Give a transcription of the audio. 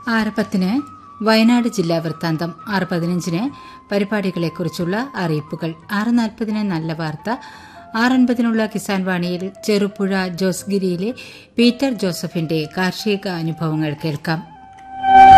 6:10 വയനാട് ജില്ലാ വൃത്താന്തം, 6:15 പരിപാടികളെക്കുറിച്ചുള്ള അറിയിപ്പുകൾ, 6:40 നല്ല വാർത്ത, 6:50 കിസാൻ വാണിയിൽ ചെറുപുഴ ജോസ്ഗിരിയിലെ പീറ്റർ ജോസഫിന്റെ കാർഷിക അനുഭവങ്ങൾ കേൾക്കാം.